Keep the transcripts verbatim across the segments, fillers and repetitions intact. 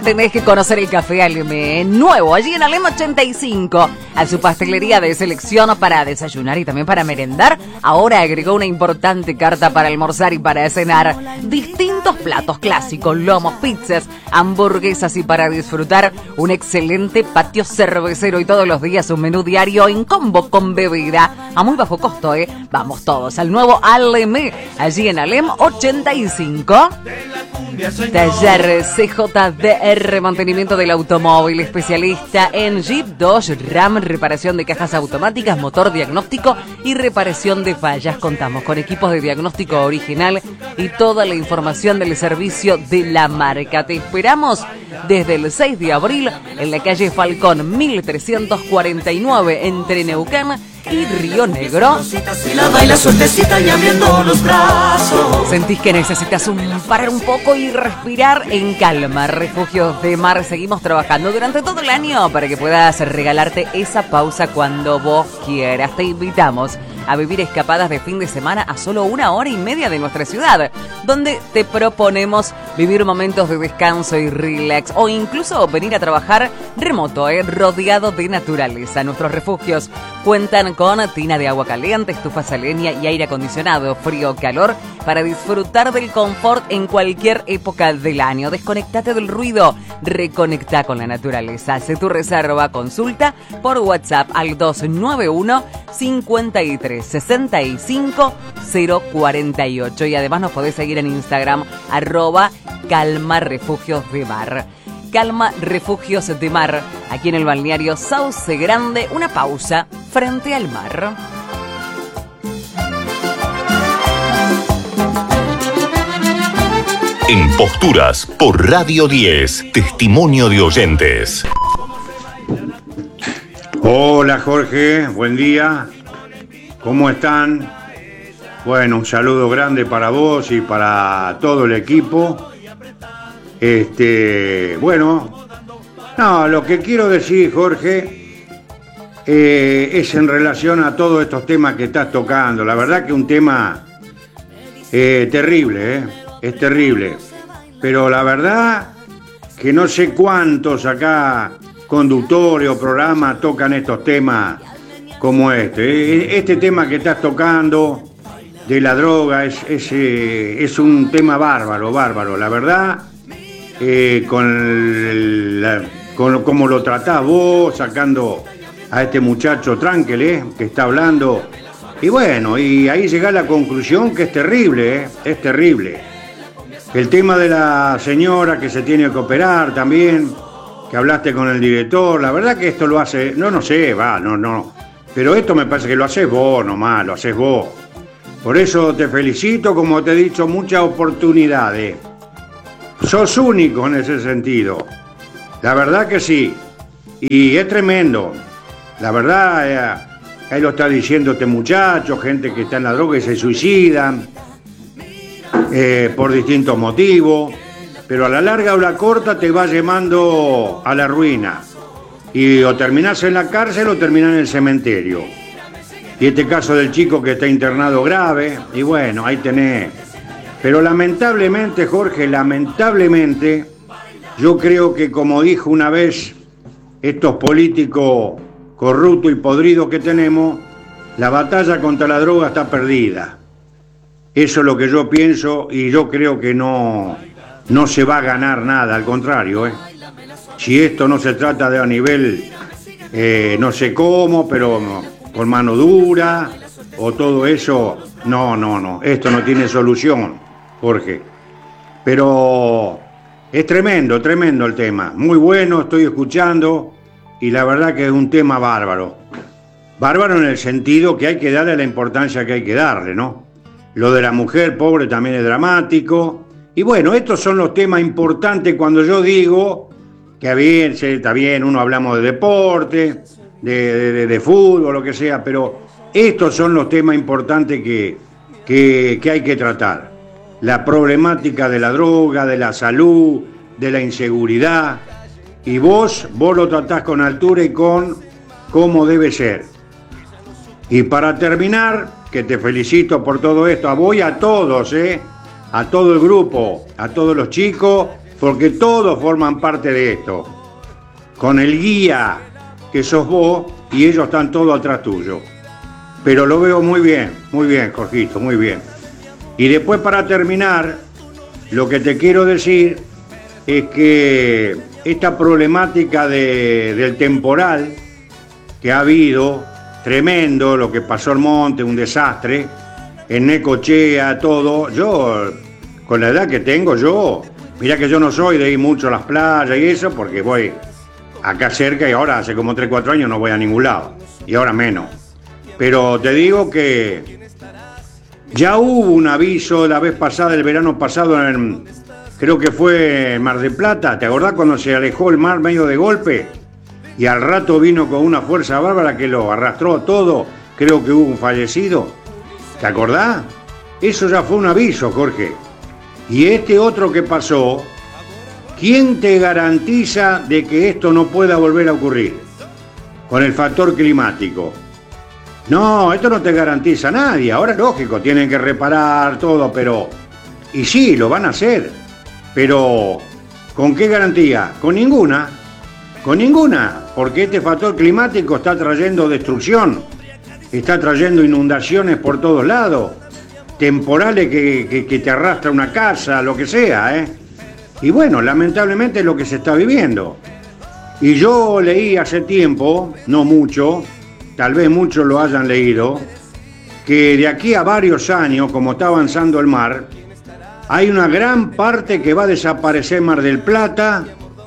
tenés que conocer el Café Alem, nuevo, allí en Alem ochenta y cinco, a su pastelería de selección para desayunar y también para merendar. Ahora agregó una importante carta para almorzar y para cenar. Distintos platos clásicos, lomos, pizzas, hamburguesas y para disfrutar un excelente patio cervecero y todos los días un menú diario en combo con bebida a muy bajo costo, ¿eh? Vamos todos al nuevo Alem, allí en Alem ochenta y cinco. Taller C J D R, mantenimiento del automóvil, especialista en Jeep, Dodge, Ram, reparación de cajas automáticas, motor diagnóstico y reparación de fallas. Contamos con equipos de diagnóstico original y toda la información del servicio de la marca. Te esperamos desde el seis de abril en la calle Falcón mil trescientos cuarenta y nueve entre Neuquén y Río Negro. ¿Sentís que necesitas un, parar un poco y respirar? En calma, Refugios de Mar. Seguimos trabajando durante todo el año para que puedas regalarte esa pausa cuando vos quieras. Te invitamos a vivir escapadas de fin de semana a solo una hora y media de nuestra ciudad, donde te proponemos vivir momentos de descanso y relax, o incluso venir a trabajar remoto, eh, rodeado de naturaleza. Nuestros refugios cuentan con tina de agua caliente, estufas a leña y aire acondicionado, frío o calor, para disfrutar del confort en cualquier época del año. Desconectate del ruido, reconecta con la naturaleza. Haz tu reserva, consulta por WhatsApp al dos nueve uno, cincuenta y tres, sesenta y cinco, cero cuarenta y ocho, y además nos podés seguir en Instagram, arroba Calma Refugios de Mar. Calma Refugios de Mar, aquí en el balneario Sauce Grande, una pausa frente al mar. En Posturas por Radio diez, testimonio de oyentes. Hola Jorge, buen día. ¿Cómo están? Bueno, un saludo grande para vos y para todo el equipo. Este, bueno, no, lo que quiero decir, Jorge, eh, es en relación a todos estos temas que estás tocando. La verdad que un tema eh, terrible, eh, es terrible. Pero la verdad que no sé cuántos acá conductores o programas tocan estos temas como este. Este tema que estás tocando de la droga es, es, eh, es un tema bárbaro, bárbaro. La verdad, eh, con, el, la, con como lo tratás vos, sacando a este muchacho Tranquil, eh, que está hablando. Y bueno, y ahí llega a la conclusión que es terrible, eh, es terrible. El tema de la señora que se tiene que operar también, que hablaste con el director, la verdad que esto lo hace, no, no sé, va, no, no, pero esto me parece que lo haces vos nomás, lo haces vos. Por eso te felicito, como te he dicho, muchas oportunidades. Sos único en ese sentido, la verdad que sí, y es tremendo, la verdad, eh, ahí lo está diciendo este muchacho, gente que está en la droga y se suicidan, eh, por distintos motivos. Pero a la larga o la corta te va llevando a la ruina. Y o terminás en la cárcel o terminás en el cementerio. Y este caso del chico que está internado grave, y bueno, ahí tenés. Pero lamentablemente, Jorge, lamentablemente, yo creo que como dijo una vez estos políticos corruptos y podridos que tenemos, la batalla contra la droga está perdida. Eso es lo que yo pienso y yo creo que no... no se va a ganar nada, al contrario, ¿eh? Si esto no se trata de a nivel, eh, no sé cómo, pero con mano dura o todo eso, no, no, no, esto no tiene solución, Jorge. Pero es tremendo, tremendo el tema, muy bueno, estoy escuchando y la verdad que es un tema bárbaro. Bárbaro en el sentido que hay que darle la importancia que hay que darle, ¿no? Lo de la mujer pobre también es dramático. Y bueno, estos son los temas importantes cuando yo digo que bien, está bien, uno hablamos de deporte, de, de, de fútbol, lo que sea, pero estos son los temas importantes que, que, que hay que tratar. La problemática de la droga, de la salud, de la inseguridad. Y vos, vos lo tratás con altura y con cómo debe ser. Y para terminar, que te felicito por todo esto, a vos y a todos, ¿eh? A todo el grupo, a todos los chicos porque todos forman parte de esto, con el guía que sos vos y ellos están todos atrás tuyo. Pero lo veo muy bien, muy bien, Jorgito, muy bien. Y después, para terminar, lo que te quiero decir es que esta problemática de, del temporal que ha habido, tremendo, lo que pasó en Monte, un desastre, en Necochea, todo, yo, con la edad que tengo, yo, mirá que yo no soy de ir mucho a las playas y eso, porque voy acá cerca y ahora hace como tres, cuatro años no voy a ningún lado, y ahora menos. Pero te digo que ya hubo un aviso la vez pasada, el verano pasado, en, creo que fue en Mar del Plata, ¿te acordás cuando se alejó el mar medio de golpe? Y al rato vino con una fuerza bárbara que lo arrastró todo, creo que hubo un fallecido, ¿te acordás? Eso ya fue un aviso, Jorge. Y este otro que pasó, ¿quién te garantiza de que esto no pueda volver a ocurrir? Con el factor climático. No, esto no te garantiza a nadie. Ahora, lógico, tienen que reparar todo, pero... Y sí, lo van a hacer. Pero, ¿con qué garantía? Con ninguna. Con ninguna. Porque este factor climático está trayendo destrucción. Está trayendo inundaciones por todos lados. Temporales que, que, que te arrastra una casa, lo que sea, ¿eh? Y bueno, lamentablemente es lo que se está viviendo. Y yo leí hace tiempo, no mucho... tal vez muchos lo hayan leído, que de aquí a varios años, como está avanzando el mar, hay una gran parte que va a desaparecer Mar del Plata,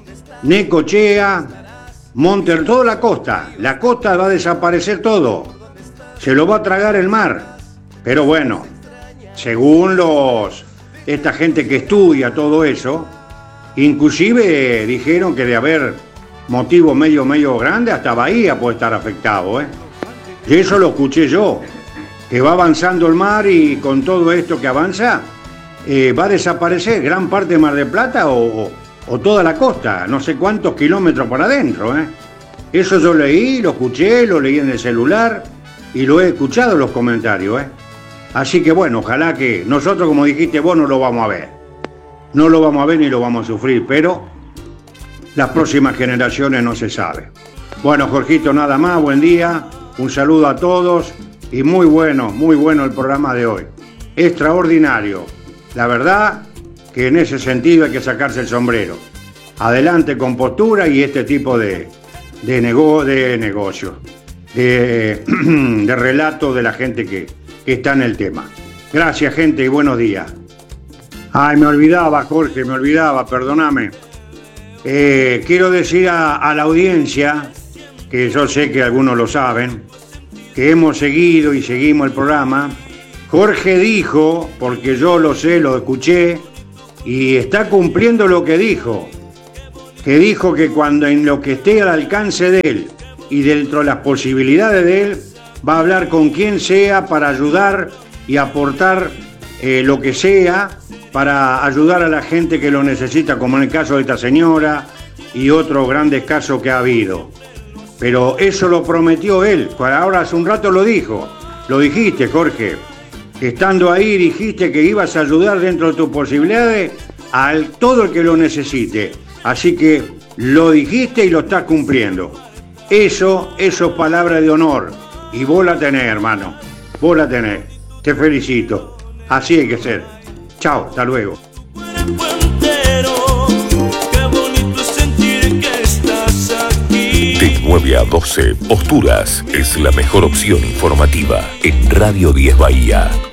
Necochea, Monte, toda la costa. La costa va a desaparecer todo. Se lo va a tragar el mar. Pero bueno, según los esta gente que estudia todo eso, inclusive dijeron que de haber motivo medio, medio grande, hasta Bahía puede estar afectado, ¿eh? Y eso lo escuché yo, que va avanzando el mar y con todo esto que avanza, eh, va a desaparecer gran parte de Mar del Plata o, o, o toda la costa, no sé cuántos kilómetros por adentro, ¿eh? Eso yo leí, lo escuché, lo leí en el celular y lo he escuchado en los comentarios, ¿eh? Así que bueno, ojalá que nosotros, como dijiste vos, no lo vamos a ver. No lo vamos a ver ni lo vamos a sufrir, pero las próximas generaciones no se sabe. Bueno, Jorgito, nada más, buen día, un saludo a todos y muy bueno, muy bueno el programa de hoy. Extraordinario. La verdad que en ese sentido hay que sacarse el sombrero. Adelante con postura y este tipo de, de, nego, de negocio, de, de relato de la gente que, que está en el tema. Gracias, gente, y buenos días. Ay, me olvidaba, Jorge, me olvidaba, perdóname. Eh, quiero decir a, a la audiencia, que yo sé que algunos lo saben, que hemos seguido y seguimos el programa. Jorge dijo, porque yo lo sé, lo escuché, y está cumpliendo lo que dijo, que dijo que cuando en lo que esté al alcance de él y dentro de las posibilidades de él, va a hablar con quien sea para ayudar y aportar eh, lo que sea, para ayudar a la gente que lo necesita, como en el caso de esta señora y otros grandes casos que ha habido. Pero eso lo prometió él, ahora hace un rato lo dijo, lo dijiste, Jorge, estando ahí dijiste que ibas a ayudar dentro de tus posibilidades a todo el que lo necesite, así que lo dijiste y lo estás cumpliendo. Eso, eso es palabra de honor, y vos la tenés, hermano, vos la tenés, te felicito, así hay que ser. Chao, hasta luego. De nueve a doce, Posturas es la mejor opción informativa en Radio diez Bahía.